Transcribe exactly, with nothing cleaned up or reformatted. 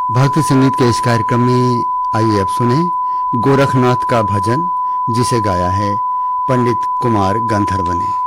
भक्ति संगीत के इस कार्यक्रम में आइए अब सुने गोरखनाथ का भजन, जिसे गाया है पंडित कुमार गंधर्व ने।